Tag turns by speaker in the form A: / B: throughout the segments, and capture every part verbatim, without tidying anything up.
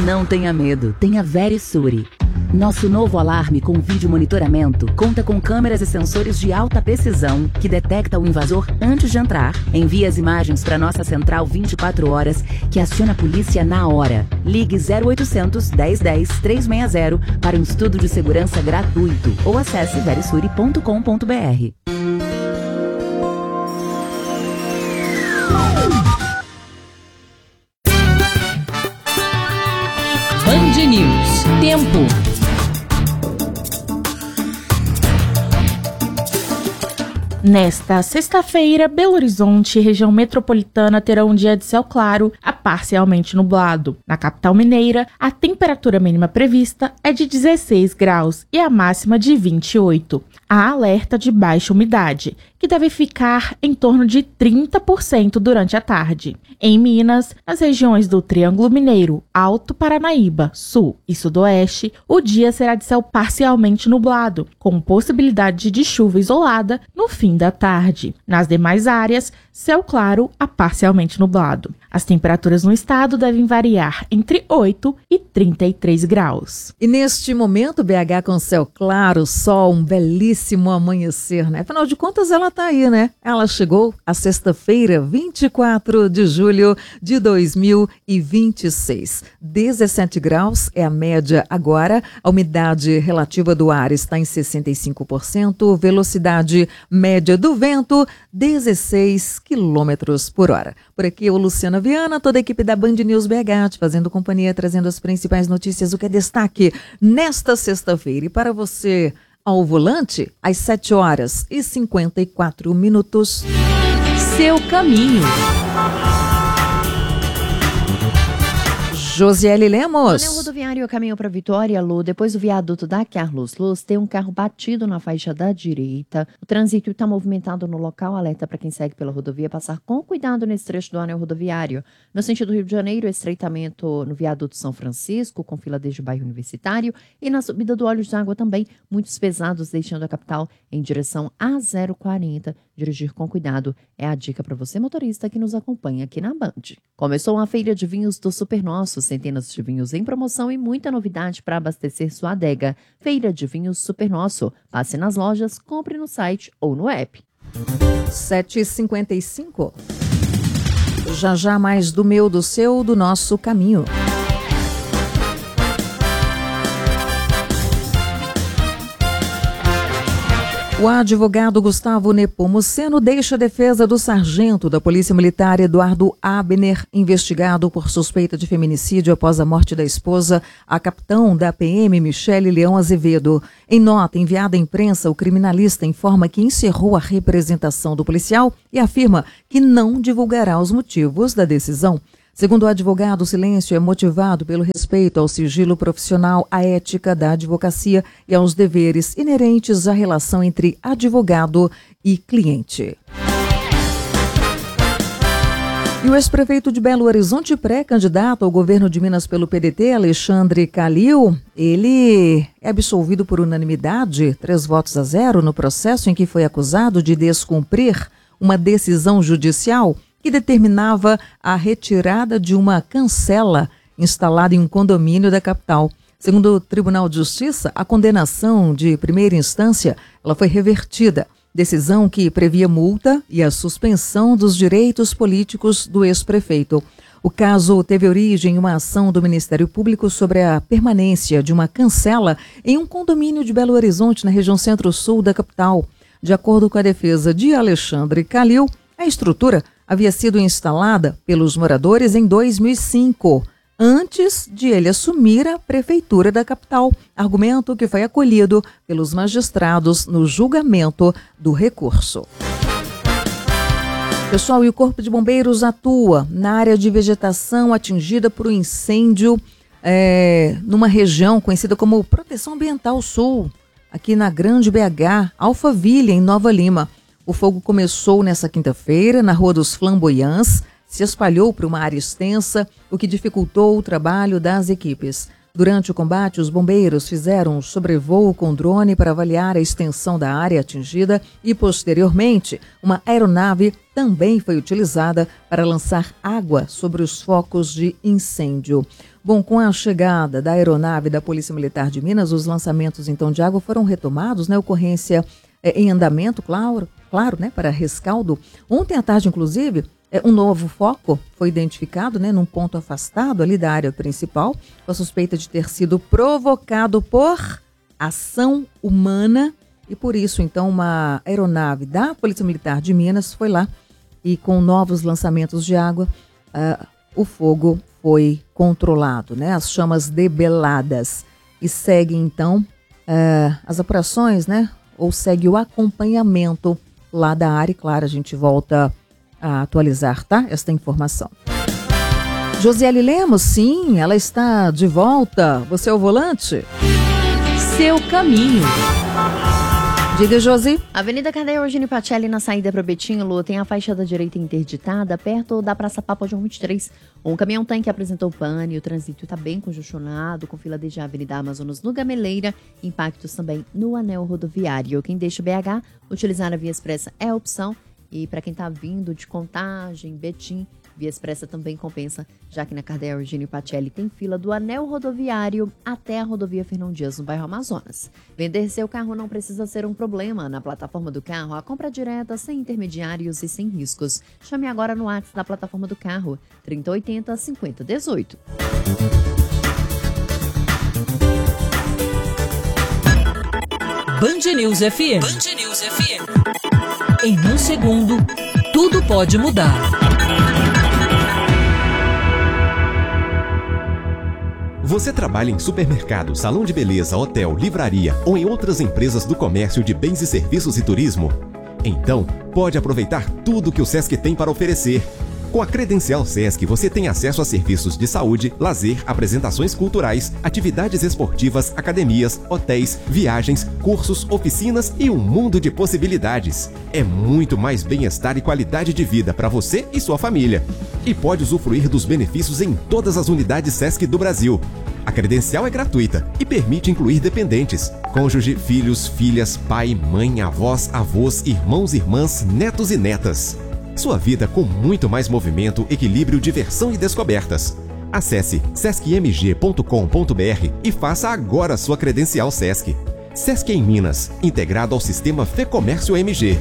A: Não tenha medo, tenha Verisure. Nosso novo alarme com vídeo monitoramento conta com câmeras e sensores de alta precisão que detecta o invasor antes de entrar, envia as imagens para nossa central vinte e quatro horas, que aciona a polícia na hora. Ligue zero oitocentos, dez dez, trezentos e sessenta para um estudo de segurança gratuito ou acesse verisure ponto com ponto b r.
B: Band News. Tempo. Nesta sexta-feira, Belo Horizonte e região metropolitana terão um dia de céu claro a parcialmente nublado. Na capital mineira, a temperatura mínima prevista é de dezesseis graus e a máxima de vinte e oito. Há alerta de baixa umidade, que deve ficar em torno de trinta por cento durante a tarde. Em Minas, nas regiões do Triângulo Mineiro, Alto Paranaíba, Sul e Sudoeste, o dia será de céu parcialmente nublado, com possibilidade de chuva isolada no fim da tarde. Nas demais áreas, céu claro a parcialmente nublado. As temperaturas no estado devem variar entre oito e trinta e três graus.
C: E neste momento, B H com céu claro, sol, um belíssimo amanhecer, né? Afinal de contas, ela tá aí, né? Ela chegou a sexta-feira, vinte e quatro de julho de dois mil e vinte e seis. dezessete graus é a média agora, a umidade relativa do ar está em sessenta e cinco por cento, velocidade média do vento, dezesseis quilômetros por hora. Por aqui, o Luciana Viana, toda a equipe da Band News B H, te fazendo companhia, trazendo as principais notícias, o que é destaque nesta sexta-feira. E para você ao volante, às sete horas e cinquenta e quatro minutos.
B: Seu caminho.
C: Josiele Lemos.
D: No rodoviário caminho para Vitória, Lu, depois do viaduto da Carlos Luz, tem um carro batido na faixa da direita. O trânsito está movimentado no local, alerta para quem segue pela rodovia passar com cuidado nesse trecho do anel rodoviário. No sentido Rio de Janeiro, estreitamento no viaduto São Francisco, com fila desde o bairro Universitário, e na subida do Olhos d'Água também, muitos pesados deixando a capital em direção a zero quarenta. Dirigir com cuidado é a dica para você, motorista, que nos acompanha aqui na Band. Começou a feira de vinhos do Super Nosso, centenas de vinhos em promoção e muita novidade para abastecer sua adega. Feira de Vinhos Super Nosso. Passe nas lojas, compre no site ou no app.
C: sete e cinquenta e cinco. Já já mais do meu, do seu, do nosso caminho. O advogado Gustavo Nepomuceno deixa a defesa do sargento da Polícia Militar Eduardo Abner, investigado por suspeita de feminicídio após a morte da esposa, a capitão da P M Michele Leão Azevedo. Em nota enviada à imprensa, o criminalista informa que encerrou a representação do policial e afirma que não divulgará os motivos da decisão. Segundo o advogado, o silêncio é motivado pelo respeito ao sigilo profissional, à ética da advocacia e aos deveres inerentes à relação entre advogado e cliente. E o ex-prefeito de Belo Horizonte, pré-candidato ao governo de Minas pelo P D T, Alexandre Calil, ele é absolvido por unanimidade, três votos a zero, no processo em que foi acusado de descumprir uma decisão judicial que determinava a retirada de uma cancela instalada em um condomínio da capital. Segundo o Tribunal de Justiça, a condenação de primeira instância ela foi revertida, decisão que previa multa e a suspensão dos direitos políticos do ex-prefeito. O caso teve origem em uma ação do Ministério Público sobre a permanência de uma cancela em um condomínio de Belo Horizonte, na região centro-sul da capital. De acordo com a defesa de Alexandre Calil, a estrutura havia sido instalada pelos moradores em dois mil e cinco, antes de ele assumir a prefeitura da capital, argumento que foi acolhido pelos magistrados no julgamento do recurso. Pessoal, e o Corpo de Bombeiros atua na área de vegetação atingida por um incêndio é, numa região conhecida como Proteção Ambiental Sul, aqui na Grande B H, Alphaville, em Nova Lima. O fogo começou nessa quinta-feira na Rua dos Flamboyants, se espalhou para uma área extensa, o que dificultou o trabalho das equipes. Durante o combate, os bombeiros fizeram um sobrevoo com drone para avaliar a extensão da área atingida e, posteriormente, uma aeronave também foi utilizada para lançar água sobre os focos de incêndio. Bom, com a chegada da aeronave da Polícia Militar de Minas, os lançamentos então de água foram retomados, né? Ocorrência é, em andamento, claro, claro, né? Para rescaldo. Ontem à tarde, inclusive, é, um novo foco foi identificado, né? Num ponto afastado ali da área principal, com a suspeita de ter sido provocado por ação humana e por isso, então, uma aeronave da Polícia Militar de Minas foi lá e com novos lançamentos de água, uh, o fogo foi controlado, né? As chamas debeladas. E segue, então, uh, as apurações, né? Ou segue o acompanhamento lá da área. E, claro, a gente volta a atualizar, tá? Esta informação. Josiele Lemos, sim, ela está de volta. Você é o volante?
B: Seu caminho.
C: Diga, Josi.
D: Avenida Cardeal Eugênio Pacelli, na saída para Betinho, Lu, tem a faixa da direita interditada, perto da Praça Papa João vinte e três. Um caminhão-tanque apresentou pane, o trânsito está bem congestionado, com fila desde a Avenida Amazonas no Gameleira, impactos também no anel rodoviário. Quem deixa o B H, utilizar a via expressa é a opção. E para quem está vindo de Contagem, Betim, via expressa também compensa, já que na Cardeal Eugênio Pacelli tem fila do anel rodoviário até a rodovia Fernão Dias, no bairro Amazonas. Vender seu carro não precisa ser um problema. Na plataforma do carro, a compra direta, sem intermediários e sem riscos. Chame agora no WhatsApp da plataforma do carro, trinta oitenta, cinquenta dezoito.
E: Band News F M. Band News F M. Em um segundo, tudo pode mudar.
F: Você trabalha em supermercado, salão de beleza, hotel, livraria ou em outras empresas do comércio de bens e serviços e turismo? Então, pode aproveitar tudo que o Sesc tem para oferecer. Com a credencial Sesc, você tem acesso a serviços de saúde, lazer, apresentações culturais, atividades esportivas, academias, hotéis, viagens, cursos, oficinas e um mundo de possibilidades. É muito mais bem-estar e qualidade de vida para você e sua família. E pode usufruir dos benefícios em todas as unidades Sesc do Brasil. A credencial é gratuita e permite incluir dependentes, cônjuge, filhos, filhas, pai, mãe, avós, avós, irmãos, irmãs, netos e netas. Sua vida com muito mais movimento, equilíbrio, diversão e descobertas. Acesse sesc m g ponto com ponto b r e faça agora a sua credencial Sesc. Sesc em Minas, integrado ao sistema Fecomércio M G.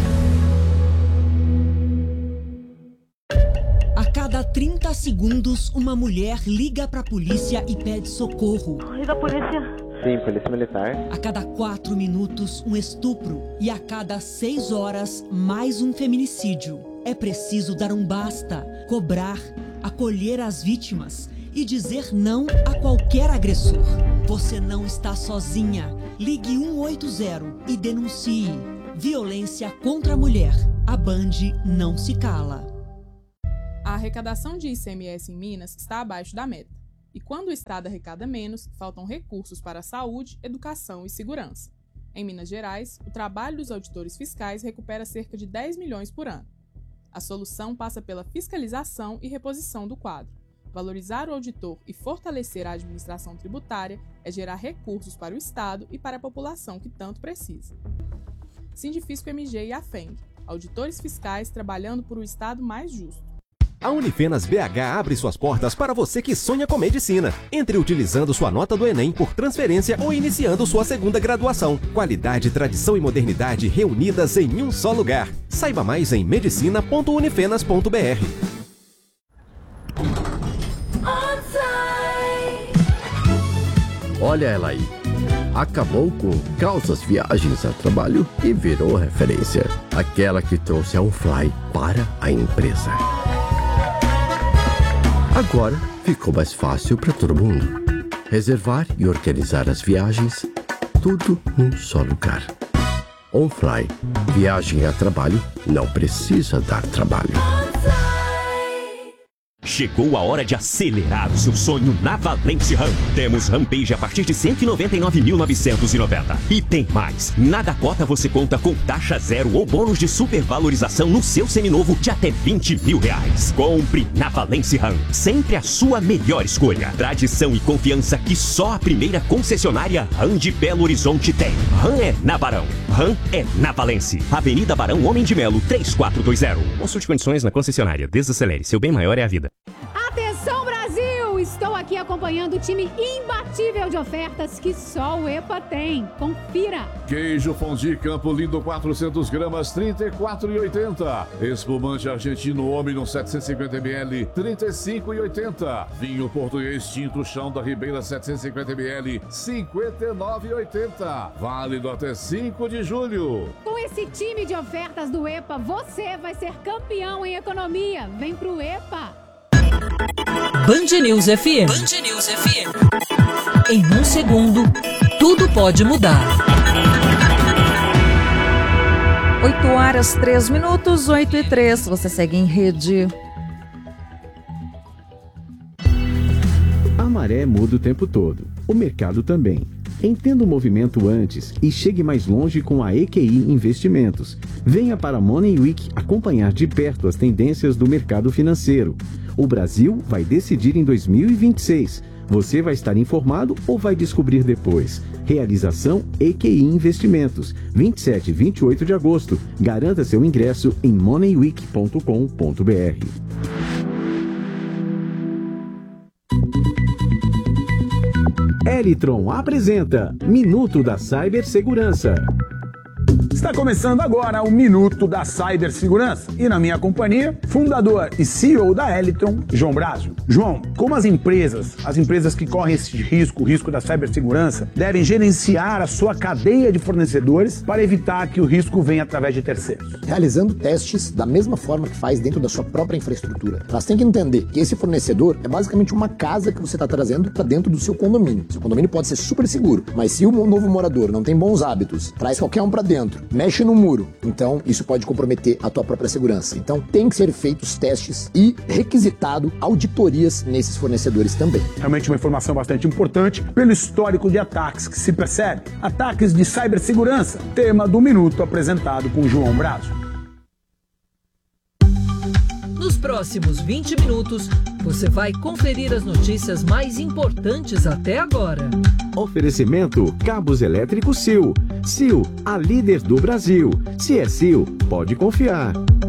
G: A cada trinta segundos, uma mulher liga para a polícia e pede socorro.
H: E da polícia? Sim, polícia militar.
G: A cada quatro minutos, um estupro. E a cada seis horas, mais um feminicídio. É preciso dar um basta, cobrar, acolher as vítimas e dizer não a qualquer agressor. Você não está sozinha. Ligue um oito zero e denuncie. Violência contra a mulher. A Band não se cala.
I: A arrecadação de I C M S em Minas está abaixo da meta. E quando o Estado arrecada menos, faltam recursos para a saúde, educação e segurança. Em Minas Gerais, o trabalho dos auditores fiscais recupera cerca de dez milhões por ano. A solução passa pela fiscalização e reposição do quadro. Valorizar o auditor e fortalecer a administração tributária é gerar recursos para o Estado e para a população que tanto precisa. Sindifisco M G e a F E N G, auditores fiscais trabalhando por um Estado mais justo.
F: A Unifenas B H abre suas portas para você que sonha com medicina. Entre utilizando sua nota do Enem por transferência ou iniciando sua segunda graduação. Qualidade, tradição e modernidade reunidas em um só lugar. Saiba mais em medicina ponto unifenas ponto b r.
J: Olha ela aí. Acabou com calças viagens a trabalho e virou referência. Aquela que trouxe a Onfly para a empresa. Agora ficou mais fácil para todo mundo. Reservar e organizar as viagens, tudo num só lugar. Onfly. Viagem a trabalho não precisa dar trabalho.
K: Chegou a hora de acelerar o seu sonho na Valence Ram. Temos Rampage a partir de cento e noventa e nove mil novecentos e noventa. E tem mais. Na Dakota você conta com taxa zero ou bônus de supervalorização no seu seminovo de até vinte mil reais. Compre na Valence Ram. Sempre a sua melhor escolha. Tradição e confiança que só a primeira concessionária Ram de Belo Horizonte tem. Ram é na Barão. Ram é na Valence. Avenida Barão Homem de Melo, três quatro dois zero. Consulte condições na concessionária. Desacelere. Seu bem maior é a vida.
L: Atenção, Brasil! Estou aqui acompanhando o time imbatível de ofertas que só o EPA tem. Confira!
M: Queijo fondue Campo Lindo quatrocentos gramas, trinta e quatro reais e oitenta centavos. Espumante argentino Omnium setecentos e cinquenta mililitros, trinta e cinco reais e oitenta centavos. Vinho português tinto Chão da Ribeira setecentos e cinquenta mililitros, cinquenta e nove reais e oitenta centavos. Válido até cinco de julho.
L: Com esse time de ofertas do EPA, você vai ser campeão em economia. Vem pro EPA!
E: Band News F M. Band News F M. Em um segundo, tudo pode mudar.
C: oito horas, três minutos, oito e três. Você segue em rede.
N: A maré muda o tempo todo. O mercado também. Entenda o movimento antes e chegue mais longe com a E Q I Investimentos. Venha para a Money Week acompanhar de perto as tendências do mercado financeiro. O Brasil vai decidir em dois mil e vinte e seis. Você vai estar informado ou vai descobrir depois? Realização E Q I Investimentos, vinte e sete e vinte e oito de agosto. Garanta seu ingresso em money week ponto com ponto b r. Elitron apresenta Minuto da Cibersegurança.
O: Está começando agora o Minuto da Cibersegurança e na minha companhia, fundador e C E O da Elitron, João Brazo. João, como as empresas, as empresas que correm esse risco, o risco da cibersegurança, devem gerenciar a sua cadeia de fornecedores para evitar que o risco venha através de terceiros?
P: Realizando testes da mesma forma que faz dentro da sua própria infraestrutura. Elas têm que entender que esse fornecedor é basicamente uma casa que você está trazendo para dentro do seu condomínio. Seu condomínio pode ser super seguro, mas se o novo morador não tem bons hábitos, traz qualquer um para dentro, mexe no muro, então isso pode comprometer a tua própria segurança. Então tem que ser feitos testes e requisitado auditorias nesses fornecedores também.
O: Realmente uma informação bastante importante pelo histórico de ataques que se percebe. Ataques de cibersegurança, tema do Minuto apresentado com João Brazo.
E: Nos próximos vinte minutos, você vai conferir as notícias mais importantes até agora.
N: Oferecimento Cabos Elétricos Sil. Sil, a líder do Brasil. Se é Sil, pode confiar.